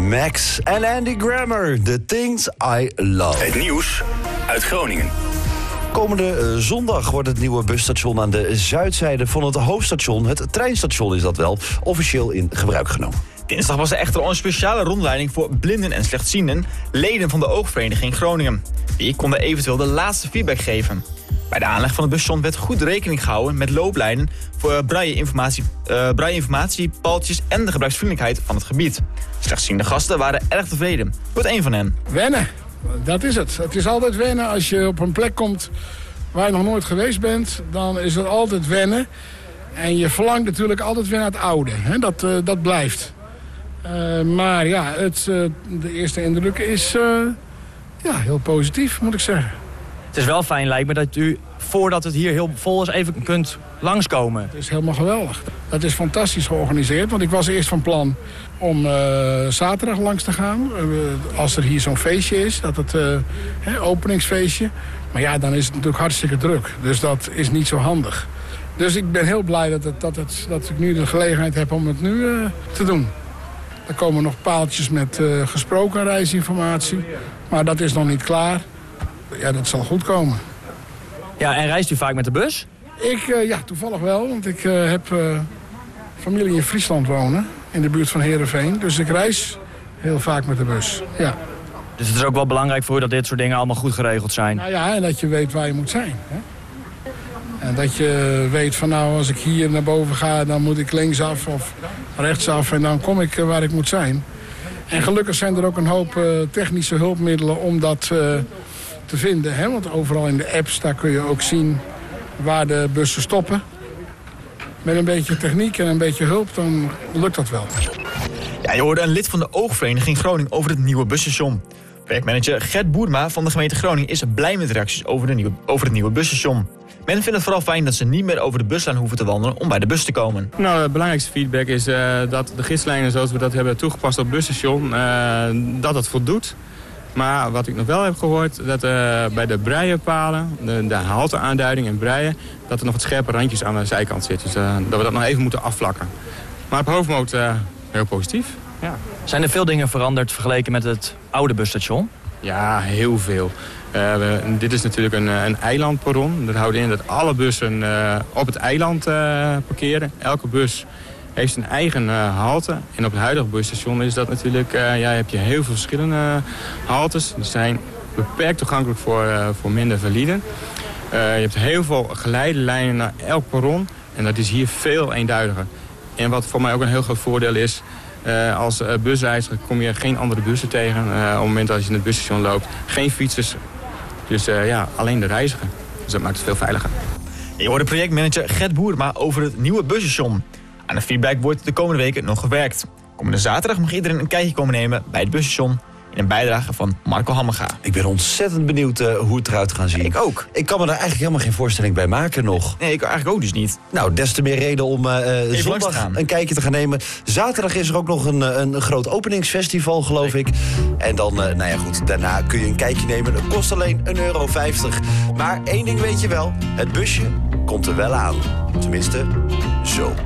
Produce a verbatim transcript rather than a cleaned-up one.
Max en Andy Grammer, The Things I Love. Het nieuws uit Groningen. Komende uh, zondag wordt het nieuwe busstation aan de zuidzijde van het hoofdstation, het treinstation is dat wel, officieel in gebruik genomen. Dinsdag was er echter al een speciale rondleiding voor blinden en slechtzienden, leden van de Oogvereniging Groningen. Die konden eventueel de laatste feedback geven. Bij de aanleg van het busstation werd goed rekening gehouden met looplijnen voor braille-informatie, uh, braille-informatie, paaltjes en de gebruiksvriendelijkheid van het gebied. Slechtziende gasten waren erg tevreden. Wordt één van hen. Wennen, dat is het. Het is altijd wennen als je op een plek komt waar je nog nooit geweest bent. Dan is het altijd wennen. En je verlangt natuurlijk altijd weer naar het oude. Hè? Dat, uh, dat blijft. Uh, maar ja, het, uh, de eerste indruk is uh, ja, heel positief, moet ik zeggen. Het is wel fijn, lijkt me, dat u, voordat het hier heel vol is, even kunt langskomen. Het is helemaal geweldig. Dat is fantastisch georganiseerd, want ik was eerst van plan om uh, zaterdag langs te gaan. Uh, als er hier zo'n feestje is, dat het uh, hè, openingsfeestje. Maar ja, dan is het natuurlijk hartstikke druk. Dus dat is niet zo handig. Dus ik ben heel blij dat, het, dat, het, dat ik nu de gelegenheid heb om het nu uh, te doen. Er komen nog paaltjes met uh, gesproken reisinformatie. Maar dat is nog niet klaar. Ja, dat zal goed komen. Ja, en reist u vaak met de bus? Ik, uh, ja, toevallig wel. Want ik uh, heb uh, familie in Friesland wonen. In de buurt van Heerenveen. Dus ik reis heel vaak met de bus. Ja. Dus het is ook wel belangrijk voor u dat dit soort dingen allemaal goed geregeld zijn? Nou ja, en dat je weet waar je moet zijn. Hè? En dat je weet van nou, als ik hier naar boven ga, dan moet ik linksaf of rechtsaf. En dan kom ik uh, waar ik moet zijn. En gelukkig zijn er ook een hoop uh, technische hulpmiddelen om dat uh, te vinden. Hè? Want overal in de apps, daar kun je ook zien waar de bussen stoppen. Met een beetje techniek en een beetje hulp, dan lukt dat wel. Ja, je hoorde een lid van de Oogvereniging Groningen over het nieuwe busstation. Projectmanager Gert Boerma van de gemeente Groningen is blij met reacties over, de nieuwe, over het nieuwe busstation. Men vindt het vooral fijn dat ze niet meer over de buslijn hoeven te wandelen om bij de bus te komen. Nou, het belangrijkste feedback is uh, dat de gidslijnen zoals we dat hebben toegepast op het busstation, uh, dat dat voldoet. Maar wat ik nog wel heb gehoord, dat uh, bij de breienpalen, de, de halteaanduiding en breien, dat er nog wat scherpe randjes aan de zijkant zitten. Dus uh, dat we dat nog even moeten afvlakken. Maar op hoofdmoot uh, heel positief. Ja. Zijn er veel dingen veranderd vergeleken met het oude busstation? Ja, heel veel. Uh, we, dit is natuurlijk een, een eilandperron. Dat houdt in dat alle bussen uh, op het eiland uh, parkeren. Elke bus heeft een eigen uh, halte. En op het huidige busstation is dat natuurlijk, uh, ja, heb je heel veel verschillende haltes. Die zijn beperkt toegankelijk voor, uh, voor minder validen. Uh, je hebt heel veel geleidelijnen naar elk perron. En dat is hier veel eenduidiger. En wat voor mij ook een heel groot voordeel is, Uh, als uh, busreiziger kom je geen andere bussen tegen uh, op het moment dat je in het busstation loopt. Geen fietsers, dus uh, ja, alleen de reiziger. Dus dat maakt het veel veiliger. Je hoorde projectmanager Gert Boerma over het nieuwe busstation. Aan de feedback wordt de komende weken nog gewerkt. Komende zaterdag mag iedereen een kijkje komen nemen bij het busstation. In een bijdrage van Marco Hammerga. Ik ben ontzettend benieuwd uh, hoe het eruit gaat zien. Ik ook. Ik kan me daar eigenlijk helemaal geen voorstelling bij maken nog. Nee, ik eigenlijk ook dus niet. Nou, des te meer reden om uh, zondag een kijkje te gaan nemen. Zaterdag is er ook nog een, een groot openingsfestival, geloof ik. En dan, uh, nou ja goed, daarna kun je een kijkje nemen. Dat kost alleen een euro vijftig. Maar één ding weet je wel, het busje komt er wel aan. Tenminste, zo.